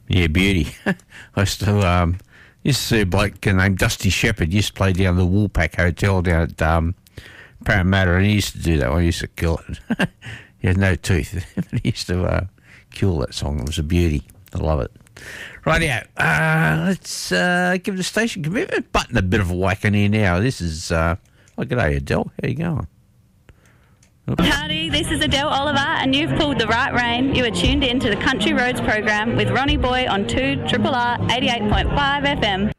Yeah, beauty. I used to see a bloke named Dusty Shepherd used to play down the Woolpack Hotel down at Parramatta, and he used to do that one. He used to kill it. He had no teeth, but he used to kill that song. It was a beauty. I love it. Rightio. Let's give the station commitment button a bit of a whack in here now. This is, g'day, Adele. How you going? Howdy, this is Adele Oliver, and you've pulled the right rein. You are tuned in to the Country Roads program with Ronnie Boy on 2 Triple R 88.5 FM.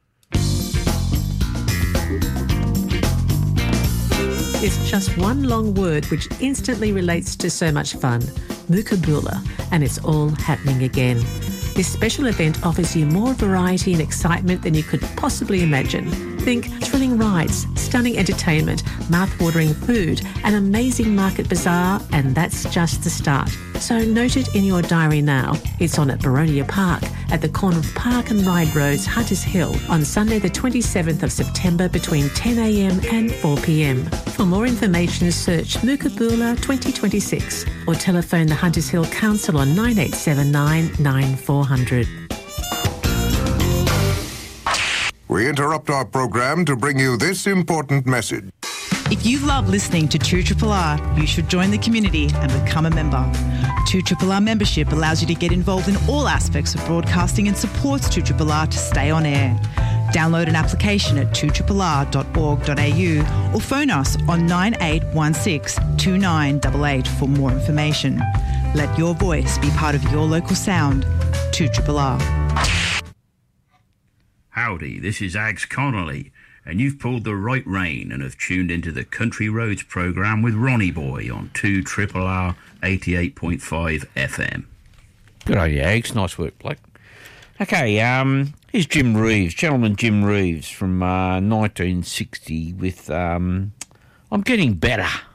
It's just one long word which instantly relates to so much fun, Mookaboola, and it's all happening again. This special event offers you more variety and excitement than you could possibly imagine. Think thrilling rides, stunning entertainment, mouth-watering food, an amazing market bazaar, and that's just the start. So note it in your diary now. It's on at Baronia Park, at the corner of Park and Ride Roads, Hunters Hill, on Sunday the 27th of September between 10am and 4pm. For more information, search Mookaboola 2026 or telephone the Hunters Hill Council on 9879 9400. We interrupt our program to bring you this important message. If you love listening to 2RRR, you should join the community and become a member. 2RRR membership allows you to get involved in all aspects of broadcasting and supports 2RRR to stay on air. Download an application at 2rrr.org.au or phone us on 9816 2988 for more information. Let your voice be part of your local sound. 2RRR. Howdy, this is Ags Connolly, and you've pulled the right rein and have tuned into the Country Roads programme with Ronnie Boy on 2RRR 88.5 FM. Good on you, Ags. Nice work, Blake. Okay, here's Jim Reeves, gentleman Jim Reeves from 1960 with I'm Getting Better.